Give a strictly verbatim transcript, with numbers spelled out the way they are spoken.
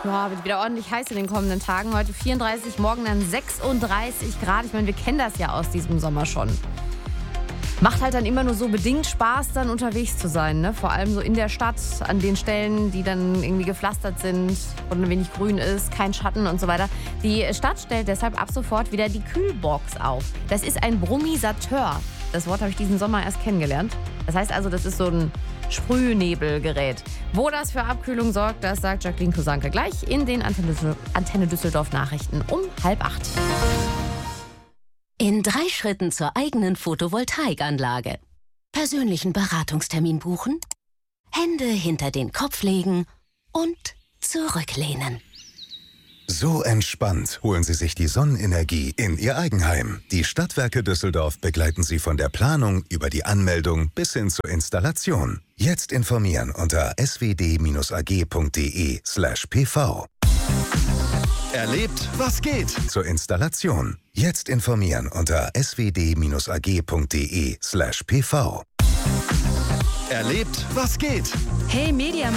Ja, wird wieder ordentlich heiß in den kommenden Tagen. Heute vierunddreißig, morgen dann sechsunddreißig Grad. Ich meine, wir kennen das ja aus diesem Sommer schon. Macht halt dann immer nur so bedingt Spaß, dann unterwegs zu sein, ne? Vor allem so in der Stadt, an den Stellen, die dann irgendwie gepflastert sind und ein wenig grün ist, kein Schatten und so weiter. Die Stadt stellt deshalb ab sofort wieder die Kühlbox auf. Das ist ein Brumisateur. Das Wort habe ich diesen Sommer erst kennengelernt. Das heißt also, das ist so ein Sprühnebelgerät. Wo das für Abkühlung sorgt, das sagt Jacqueline Kosanke gleich in den Antenne Düsseldorf Nachrichten um halb acht. In drei Schritten zur eigenen Photovoltaikanlage. Persönlichen Beratungstermin buchen, Hände hinter den Kopf legen und zurücklehnen. So entspannt holen Sie sich die Sonnenenergie in Ihr Eigenheim. Die Stadtwerke Düsseldorf begleiten Sie von der Planung über die Anmeldung bis hin zur Installation. Jetzt informieren unter s w d ag punkt d e slash p v. Erlebt, was geht zur Installation. Jetzt informieren unter s w d ag punkt d e slash p v. Erlebt, was geht. Hey Media